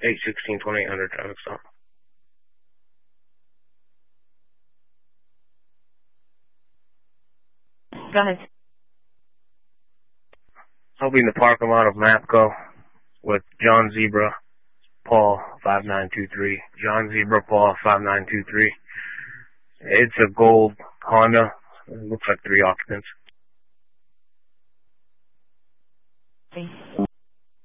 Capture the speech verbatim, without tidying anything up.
eight sixteen twenty-eight hundred traffic stop. Go ahead. I'll be in the parking lot of MAPCO with John Zebra, Paul five nine two three. John Zebra, Paul five nine two three. It's a gold Honda. It looks like three occupants. Okay.